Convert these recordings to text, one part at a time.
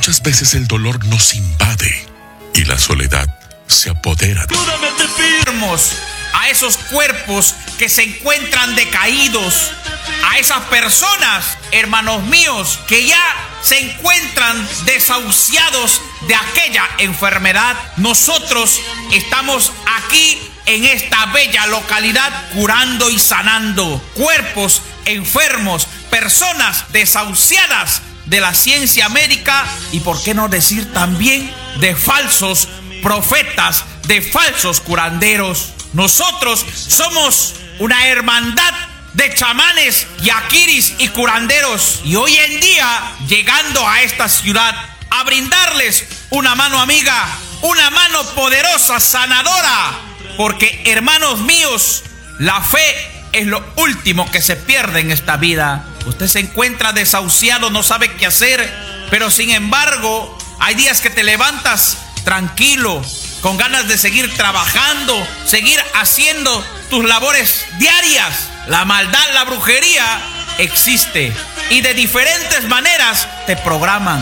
muchas veces el dolor nos invade y la soledad se apodera. Ayúdame, te pido. A esos cuerpos que se encuentran decaídos, a esas personas, hermanos míos, que ya se encuentran desahuciados de aquella enfermedad. Nosotros estamos aquí en esta bella localidad curando y sanando cuerpos enfermos, personas desahuciadas de la ciencia médica y, por qué no decir también, de falsos profetas, de falsos curanderos. Nosotros somos una hermandad de chamanes, yaquiris y curanderos, y hoy en día llegando a esta ciudad a brindarles una mano amiga, una mano poderosa, sanadora, porque, hermanos míos, la fe es lo último que se pierde en esta vida. Usted se encuentra desahuciado, no sabe qué hacer, pero sin embargo hay días que te levantas tranquilo, con ganas de seguir trabajando, seguir haciendo tus labores diarias. La maldad, la brujería existe y de diferentes maneras te programan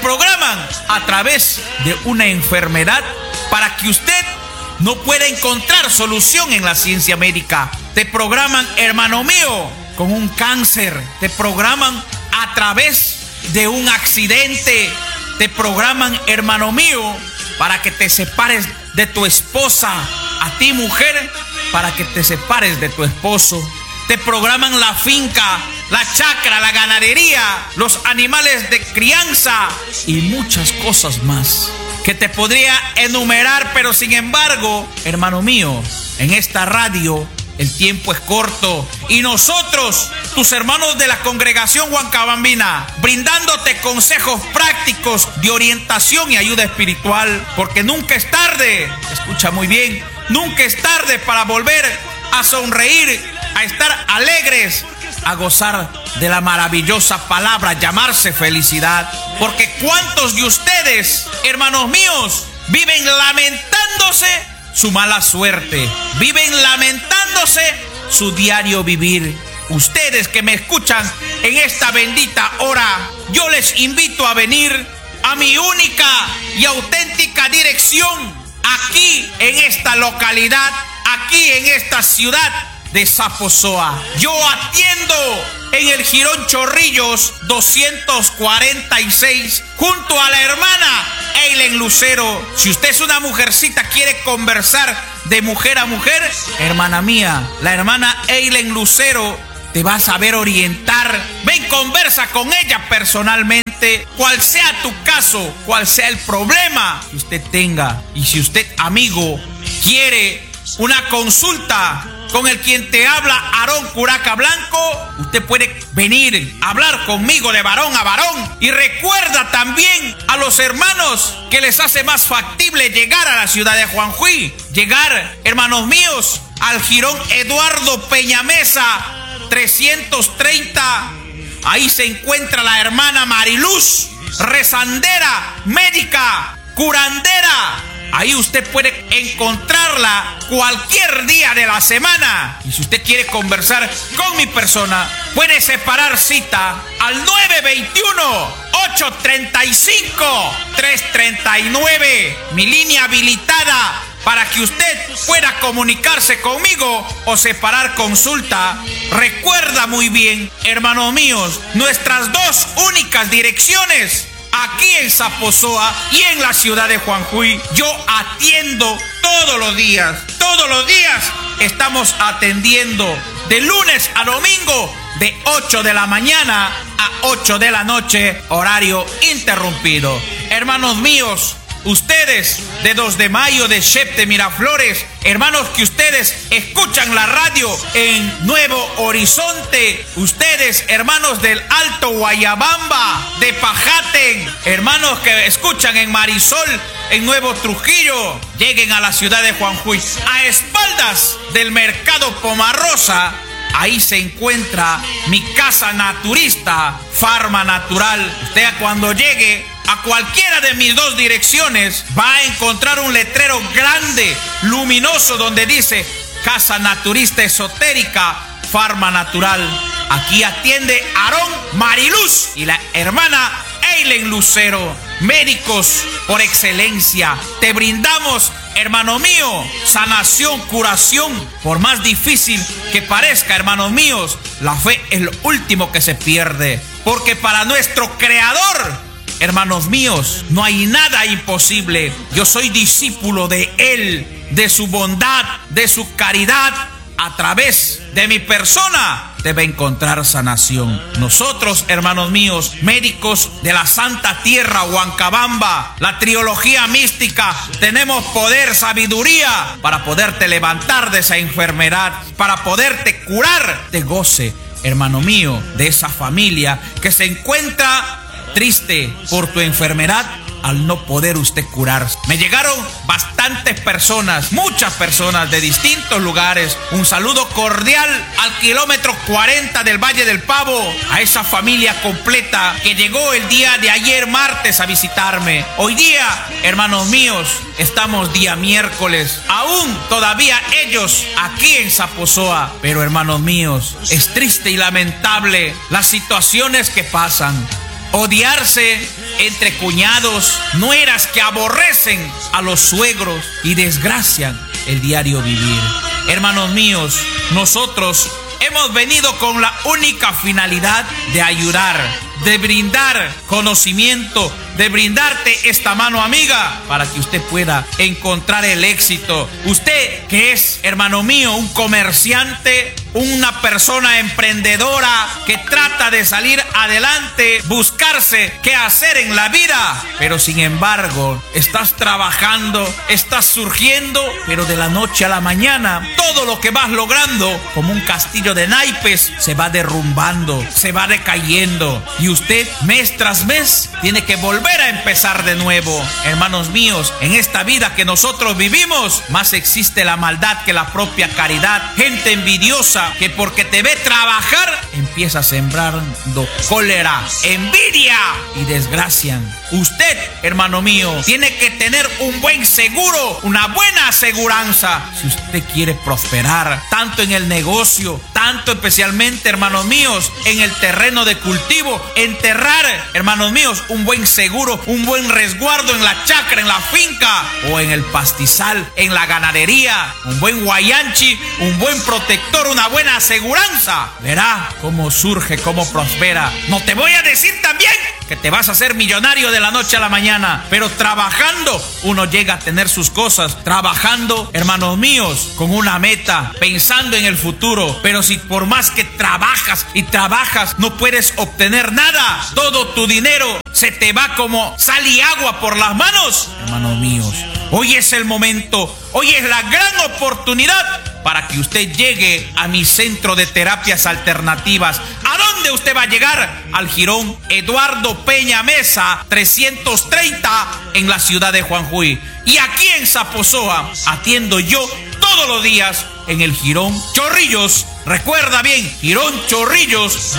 a través de una enfermedad para que usted no pueda encontrar solución en la ciencia médica. Te programan, hermano mío, con un cáncer. Te programan a través de un accidente. Te programan, hermano mío, para que te separes de tu esposa. A ti, mujer, para que te separes de tu esposo. Te programan la finca, la chacra, la ganadería, los animales de crianza y muchas cosas más que te podría enumerar, pero sin embargo, hermano mío, en esta radio el tiempo es corto y nosotros, tus hermanos de la congregación Huancabambina, brindándote consejos prácticos de orientación y ayuda espiritual, porque nunca es tarde, escucha muy bien, nunca es tarde para volver a sonreír, a estar alegres, a gozar de la maravillosa palabra llamarse felicidad. Porque cuántos de ustedes, hermanos míos, viven lamentándose su mala suerte, viven lamentándose su diario vivir. Ustedes que me escuchan en esta bendita hora, yo les invito a venir a mi única y auténtica dirección, aquí en esta localidad, aquí en esta ciudad de Zaposoa. Yo atiendo en el Jirón Chorrillos 246 junto a la hermana Eileen Lucero. Si usted es una mujercita, quiere conversar de mujer a mujer, hermana mía, la hermana Eileen Lucero te va a saber orientar. Ven, conversa con ella personalmente, cual sea tu caso, cual sea el problema que usted tenga. Y si usted, amigo, quiere una consulta con el quien te habla, Aarón Curaca Blanco, usted puede venir a hablar conmigo de varón a varón. Y recuerda también a los hermanos que les hace más factible llegar a la ciudad de Juanjuy, llegar, hermanos míos, al Jirón Eduardo Peñamesa 330. Ahí se encuentra la hermana Mariluz, rezandera, médica, curandera. Ahí usted puede encontrarla cualquier día de la semana. Y si usted quiere conversar con mi persona, puede separar cita al 921-835-339. Mi línea habilitada para que usted pueda comunicarse conmigo o separar consulta. Recuerda muy bien, hermanos míos, nuestras dos únicas direcciones aquí en Zaposoa y en la ciudad de Juanjuy. Yo atiendo todos los días estamos atendiendo de lunes a domingo de 8 de la mañana a 8 de la noche, horario interrumpido. Hermanos míos, ustedes de 2 de mayo de Shepte Miraflores, hermanos que ustedes escuchan la radio en Nuevo Horizonte, ustedes hermanos del Alto Guayabamba, de Pajaten, hermanos que escuchan en Marisol, en Nuevo Trujillo, lleguen a la ciudad de Juanjuy, a espaldas del mercado Pomarrosa. Ahí se encuentra mi casa naturista, Farma Natural. Usted cuando llegue a cualquiera de mis dos direcciones va a encontrar un letrero grande, luminoso, donde dice Casa Naturista Esotérica, Farma Natural. Aquí atiende Aarón, Mariluz y la hermana Eilen Lucero, médicos por excelencia. Te brindamos, hermano mío, sanación, curación. Por más difícil que parezca, hermanos míos, la fe es lo último que se pierde. Porque para nuestro Creador, hermanos míos, no hay nada imposible. Yo soy discípulo de Él, de su bondad, de su caridad. A través de mi persona debe encontrar sanación. Nosotros, hermanos míos, médicos de la Santa Tierra, Huancabamba, la trilogía mística, tenemos poder, sabiduría para poderte levantar de esa enfermedad, para poderte curar de goce, hermano mío, de esa familia que se encuentra triste por tu enfermedad al no poder usted curarse. Me llegaron bastantes personas, muchas personas de distintos lugares. Un saludo cordial al kilómetro 40 del Valle del Pavo, a esa familia completa que llegó el día de ayer martes a visitarme. Hoy día, hermanos míos, estamos día miércoles. Aún todavía ellos aquí en Zaposoa. Pero hermanos míos, es triste y lamentable las situaciones que pasan. Odiarse entre cuñados, nueras que aborrecen a los suegros y desgracian el diario vivir. Hermanos míos, nosotros hemos venido con la única finalidad de ayudar, de brindar conocimiento, de brindarte esta mano amiga para que usted pueda encontrar el éxito. Usted que es, hermano mío, un comerciante, una persona emprendedora que trata de salir adelante, buscarse qué hacer en la vida, pero sin embargo estás trabajando, estás surgiendo, pero de la noche a la mañana todo lo que vas logrando como un castillo de naipes se va derrumbando, se va decayendo, y usted mes tras mes tiene que volver a empezar de nuevo. Hermanos míos, en esta vida que nosotros vivimos, más existe la maldad que la propia caridad. Gente envidiosa que porque te ve trabajar empieza sembrando cólera, envidia y desgracian. Usted, hermano mío, tiene que tener un buen seguro, una buena aseguranza si usted quiere prosperar, tanto en el negocio, tanto especialmente, hermanos míos, en el terreno de cultivo. Enterrar, hermanos míos, un buen seguro, un buen resguardo en la chacra, en la finca o en el pastizal, en la ganadería, un buen guayanchi, un buen protector, una buena aseguranza. Verá cómo surge, cómo prospera. No te voy a decir también que te vas a hacer millonario de la noche a la mañana, pero trabajando uno llega a tener sus cosas. Trabajando, hermanos míos, con una meta, pensando en el futuro. Pero si por más que trabajas y trabajas no puedes obtener nada, todo tu dinero se te va como sal y agua por las manos, hermanos míos, hoy es el momento, hoy es la gran oportunidad para que usted llegue a mi centro de terapias alternativas. ¿A dónde usted va a llegar? Al jirón Eduardo Peña Mesa 330 en la ciudad de Juanjuy. Y aquí en Zaposoa atiendo yo todos los días en el jirón Chorrillos. Recuerda bien, jirón Chorrillos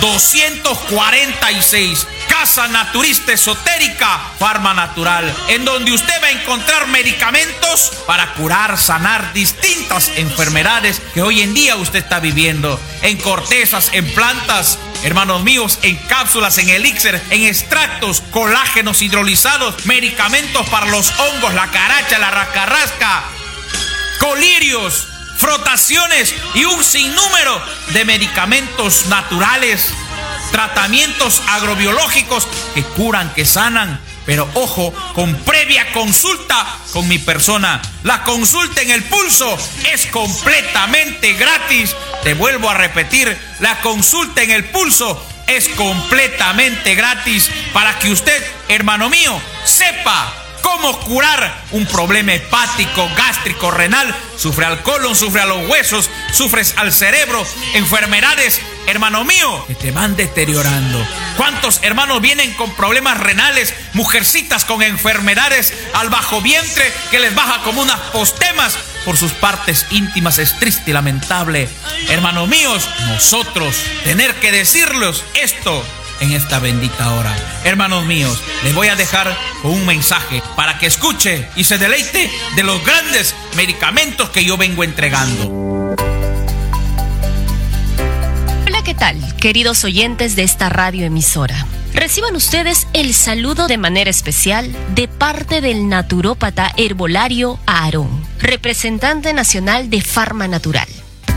246. Casa Naturista Esotérica Farma Natural, en donde usted va a encontrar medicamentos para curar, sanar distintas enfermedades que hoy en día usted está viviendo. En cortezas, en plantas, hermanos míos, en cápsulas, en elixir, en extractos, colágenos hidrolizados, medicamentos para los hongos, la caracha, la rascarrasca, colirios, frotaciones y un sinnúmero de medicamentos naturales, tratamientos agrobiológicos que curan, que sanan. Pero ojo, con previa consulta con mi persona. La consulta en el pulso es completamente gratis. Te vuelvo a repetir, la consulta en el pulso es completamente gratis para que usted, hermano mío, sepa cómo curar un problema hepático, gástrico, renal. Sufre al colon, sufre a los huesos, sufres al cerebro, enfermedades, hermano mío, que te van deteriorando. ¿Cuántos hermanos vienen con problemas renales? Mujercitas con enfermedades al bajo vientre que les baja como unas postemas por sus partes íntimas. Es triste y lamentable. Hermanos míos, nosotros tener que decirles esto en esta bendita hora. Hermanos míos, les voy a dejar con un mensaje para que escuche y se deleite de los grandes medicamentos que yo vengo entregando. ¿Qué tal, queridos oyentes de esta radioemisora? Reciban ustedes el saludo de manera especial de parte del naturópata herbolario Aarón, representante nacional de Pharma Natural.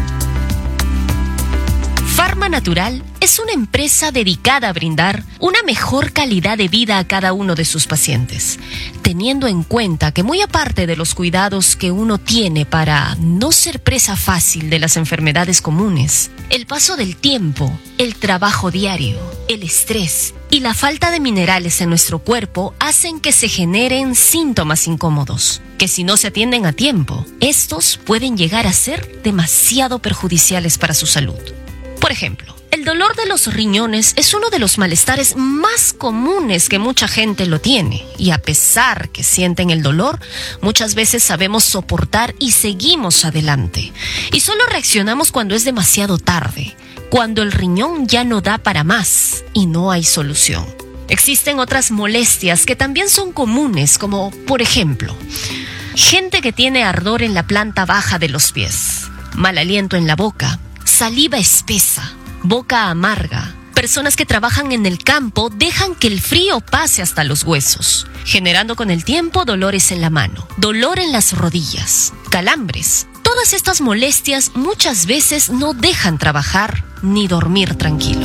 Pharma Natural es una empresa dedicada a brindar una mejor calidad de vida a cada uno de sus pacientes, teniendo en cuenta que muy aparte de los cuidados que uno tiene para no ser presa fácil de las enfermedades comunes, el paso del tiempo, el trabajo diario, el estrés y la falta de minerales en nuestro cuerpo hacen que se generen síntomas incómodos, que si no se atienden a tiempo, estos pueden llegar a ser demasiado perjudiciales para su salud. Por ejemplo, el dolor de los riñones es uno de los malestares más comunes que mucha gente lo tiene, y a pesar que sienten el dolor, muchas veces sabemos soportar y seguimos adelante. Y solo reaccionamos cuando es demasiado tarde, cuando el riñón ya no da para más y no hay solución. Existen otras molestias que también son comunes, como por ejemplo, gente que tiene ardor en la planta baja de los pies, mal aliento en la boca, saliva espesa, boca amarga. Personas que trabajan en el campo dejan que el frío pase hasta los huesos, generando con el tiempo dolores en la mano, dolor en las rodillas, calambres. Todas estas molestias muchas veces no dejan trabajar ni dormir tranquilo.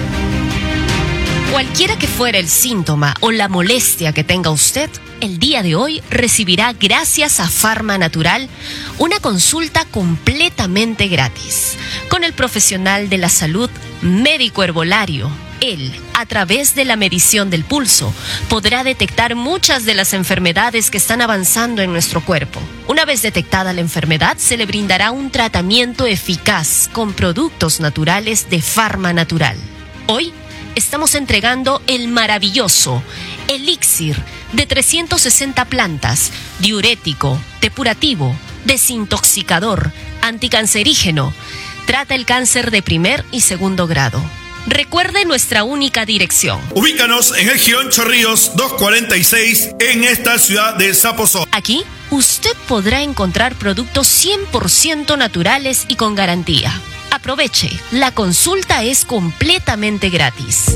Cualquiera que fuera el síntoma o la molestia que tenga usted, el día de hoy recibirá, gracias a Pharma Natural, una consulta completamente gratis con el profesional de la salud, médico herbolario. Él, a través de la medición del pulso, podrá detectar muchas de las enfermedades que están avanzando en nuestro cuerpo. Una vez detectada la enfermedad, se le brindará un tratamiento eficaz con productos naturales de Pharma Natural. Hoy estamos entregando el maravilloso elixir de 360 plantas, diurético, depurativo, desintoxicador, anticancerígeno. Trata el cáncer de primer y segundo grado. Recuerde nuestra única dirección. Ubícanos en el Girón Chorrillos 246 en esta ciudad de Saposoa. Aquí usted podrá encontrar productos 100% naturales y con garantía. Aproveche, la consulta es completamente gratis.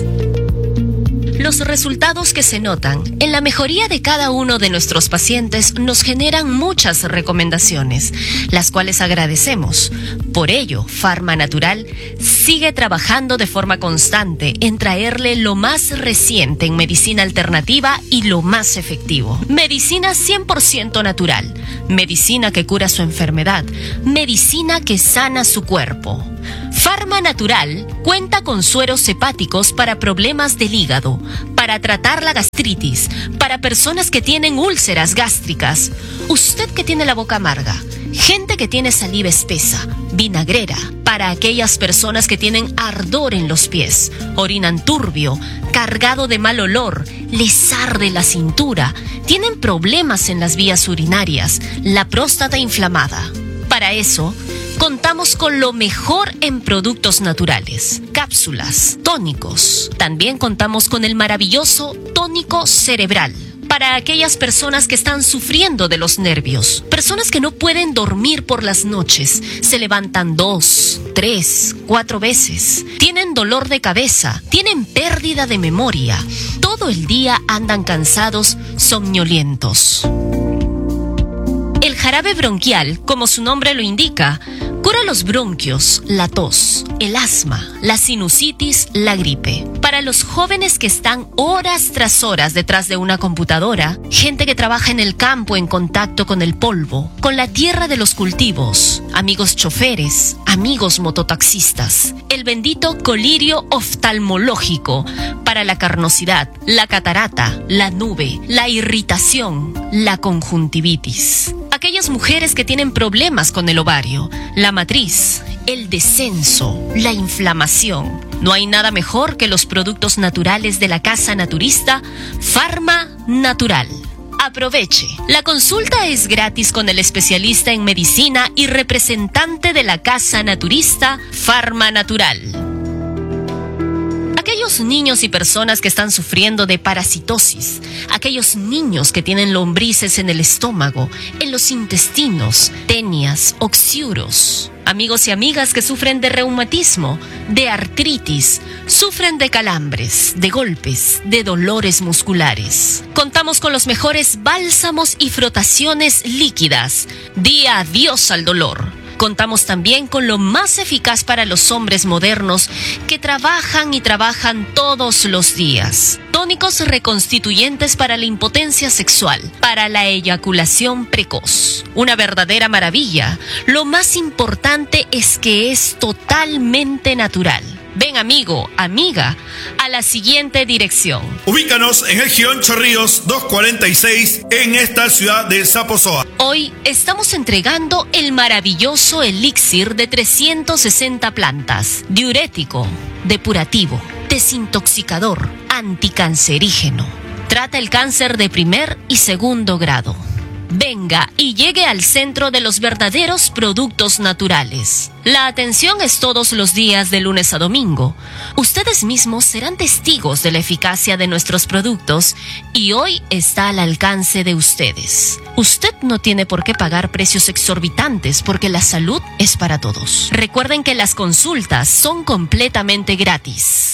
Los resultados que se notan en la mejoría de cada uno de nuestros pacientes nos generan muchas recomendaciones, las cuales agradecemos. Por ello, Pharma Natural sigue trabajando de forma constante en traerle lo más reciente en medicina alternativa y lo más efectivo. Medicina 100% natural, medicina que cura su enfermedad, medicina que sana su cuerpo. Pharma Natural cuenta con sueros hepáticos para problemas del hígado, para tratar la gastritis, para personas que tienen úlceras gástricas, usted que tiene la boca amarga, gente que tiene saliva espesa, vinagrera, para aquellas personas que tienen ardor en los pies, orinan turbio, cargado de mal olor, les arde la cintura, tienen problemas en las vías urinarias, la próstata inflamada. Para eso, contamos con lo mejor en productos naturales, cápsulas, tónicos. También contamos con el maravilloso tónico cerebral para aquellas personas que están sufriendo de los nervios, personas que no pueden dormir por las noches, se levantan 2, 3, 4 veces, tienen dolor de cabeza, tienen pérdida de memoria, todo el día andan cansados, somnolientos. El jarabe bronquial, como su nombre lo indica, cura los bronquios, la tos, el asma, la sinusitis, la gripe. Para los jóvenes que están horas tras horas detrás de una computadora, gente que trabaja en el campo en contacto con el polvo, con la tierra de los cultivos, amigos choferes, amigos mototaxistas, el bendito colirio oftalmológico para la carnosidad, la catarata, la nube, la irritación, la conjuntivitis. Aquellas mujeres que tienen problemas con el ovario, la matriz, el descenso, la inflamación. No hay nada mejor que los productos naturales de la Casa Naturista Pharma Natural. Aproveche. La consulta es gratis con el especialista en medicina y representante de la Casa Naturista Pharma Natural. Aquellos aquellos niños y personas que están sufriendo de parasitosis, aquellos niños que tienen lombrices en el estómago, en los intestinos, tenias, oxiuros. Amigos y amigas que sufren de reumatismo, de artritis, sufren de calambres, de golpes, de dolores musculares. Contamos con los mejores bálsamos y frotaciones líquidas. Di adiós al dolor. Contamos también con lo más eficaz para los hombres modernos que trabajan y trabajan todos los días. Tónicos reconstituyentes para la impotencia sexual, para la eyaculación precoz. Una verdadera maravilla. Lo más importante es que es totalmente natural. Ven, amigo, amiga, a la siguiente dirección. Ubícanos en el Girón Chorrillos 246 en esta ciudad de Zaposoa. Hoy estamos entregando el maravilloso elixir de 360 plantas, diurético, depurativo, desintoxicador, anticancerígeno. Trata el cáncer de primer y segundo grado. Venga y llegue al centro de los verdaderos productos naturales. La atención es todos los días de lunes a domingo. Ustedes mismos serán testigos de la eficacia de nuestros productos y hoy está al alcance de ustedes. Usted no tiene por qué pagar precios exorbitantes porque la salud es para todos. Recuerden que las consultas son completamente gratis.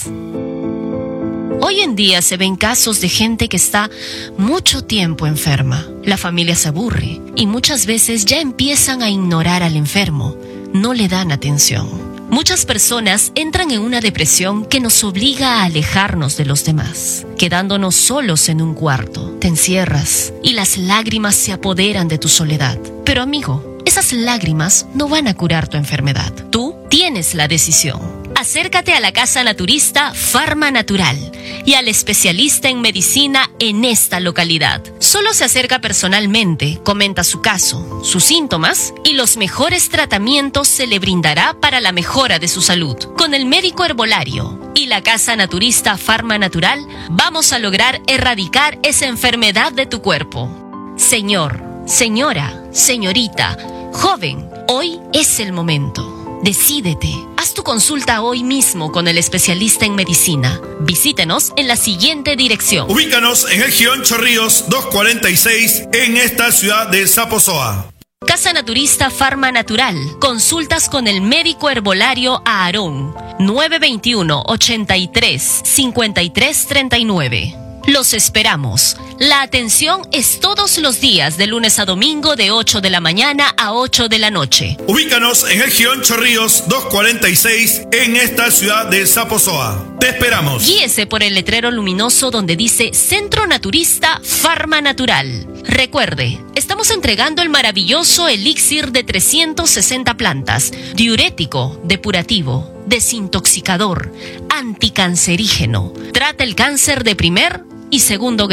Hoy en día se ven casos de gente que está mucho tiempo enferma. La familia se aburre y muchas veces ya empiezan a ignorar al enfermo. No le dan atención. Muchas personas entran en una depresión que nos obliga a alejarnos de los demás, quedándonos solos en un cuarto. Te encierras y las lágrimas se apoderan de tu soledad. Pero amigo, esas lágrimas no van a curar tu enfermedad. Tú tienes la decisión. Acércate a la Casa Naturista Farma Natural y al especialista en medicina en esta localidad. Solo se acerca personalmente, comenta su caso, sus síntomas y los mejores tratamientos se le brindará para la mejora de su salud. Con el médico herbolario y la Casa Naturista Farma Natural vamos a lograr erradicar esa enfermedad de tu cuerpo. Señor, señora, señorita, joven, hoy es el momento. Decídete. Haz tu consulta hoy mismo con el especialista en medicina. Visítenos en la siguiente dirección. Ubícanos en el Girón Chorrillos 246 en esta ciudad de Zaposoa. Casa Naturista Farma Natural. Consultas con el médico herbolario Aarón. 921-83-5339. Los esperamos. La atención es todos los días de lunes a domingo de 8 de la mañana a 8 de la noche. Ubícanos en el Girón Chorrillos 246 en esta ciudad de Zaposoa. Te esperamos. Guíese por el letrero luminoso donde dice Centro Naturista Farma Natural. Recuerde, estamos entregando el maravilloso elixir de 360 plantas, diurético, depurativo, desintoxicador, anticancerígeno. Trata el cáncer de primer y segundo grado.